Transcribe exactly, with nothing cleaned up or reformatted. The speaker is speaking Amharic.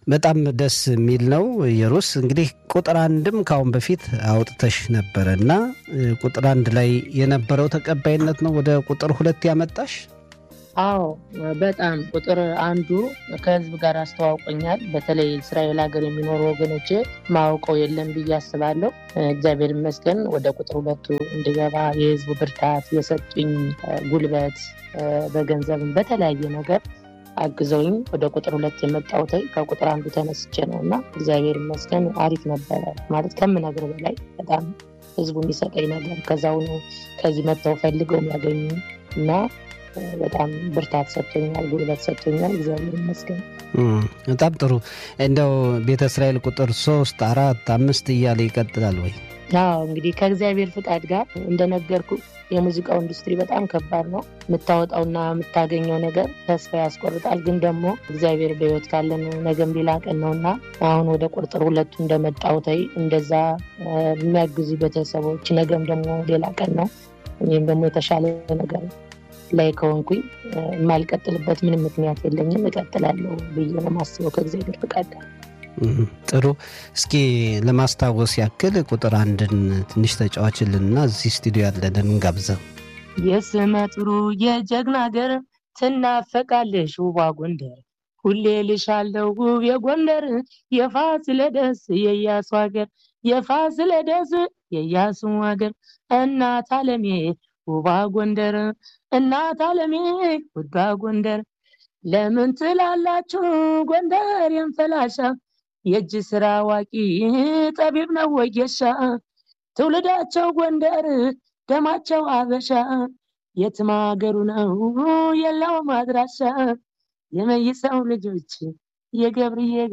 በጣም ደስ የሚል ነው። ኢየሩስ እንግዲህ ቁጥር አንድም ካሁን በፊት አውጥተሽ ነበርና ቁጥር አንድ ላይ የነበረው ተቀባይነት ነው ወደ ቁጥር ሁለት ያመጣሽ? አዎ በጣም ቁጥር አንዱ ከህዝብ ጋር አስተዋውቆኛል። በተለይ እስራኤል ሀገር የሚኖሩ ወገኖቼ ማውቀው የለም ብዬ አስባለሁ። እግዚአብሔር ይመስገን ወደ ቁጥር ሁለቱ እንድገባ የህዝቡ ብርታት የሰጡኝ ጉልበት በገንዘብም በተለያየ ነገር አግዘውኝ ወደ ቁጥር ሁለት የመጣሁት ከቁጥር አንዱ ተነስቼ ነውና እግዚአብሔር ይመስገን አሪፍ ነበር። ማለት ከምነግር በላይ በጣም ህዝቡ የሚሰጠኝ ነገር ከዛው ነው ከዚህ መጥተው ፈልገው የሚያገኙ እና በጣም ብርታት ሰጥቶኛል፣ ጉልበት ሰጥቶኛል። እግዚአብሔር ይመስገን። በጣም ጥሩ። እንደው ቤተ እስራኤል ቁጥር ሶስት አራት አምስት እያለ ይቀጥላል ወይ? አዎ እንግዲህ ከእግዚአብሔር ፍቃድ ጋር እንደነገርኩ የሙዚቃው ኢንዱስትሪ በጣም ከባድ ነው። የምታወጣውና የምታገኘው ነገር ተስፋ ያስቆርጣል። ግን ደግሞ እግዚአብሔር በህይወት ካለን ነገም ሌላ ቀን ነውና አሁን ወደ ቁጥር ሁለቱ እንደመጣሁት እንደዛ የሚያግዙ ቤተሰቦች ነገም ደግሞ ሌላ ቀን ነው። እኔም ደግሞ የተሻለ ነገር ላይ ከሆንኩኝ የማልቀጥልበት ምንም ምክንያት የለኝም። እቀጥላለሁ ብዬ ነው የማስበው ከእግዚአብሔር ፍቃድ ጋር። ጥሩ። እስኪ ለማስታወስ ያክል ቁጥር አንድን ትንሽ ተጫዋችልንና እዚህ ስቱዲዮ ያለንን እንጋብዘው። የስመ ጥሩ የጀግና ሀገር ትናፈቃለሽ ውቧ ጎንደር፣ ሁሌ ልሻለሁ ውብ የጎንደር የፋሲለደስ የኢያሱ ሀገር፣ የፋሲለደስ የኢያሱ ሀገር እናት ዓለሜ ውቧ ጎንደር፣ እናት ዓለሜ ውዷ ጎንደር። ለምን ትላላችሁ ጎንደር የንፈላሻ፣ የእጅ ስራ አዋቂ ጠቢብ ነው ወጌሻ፣ ትውልዳቸው ጎንደር ደማቸው አበሻ፣ የትም ሀገሩ ነው የለውም አድራሻ፣ የመይሳው ልጆች የገብርዬ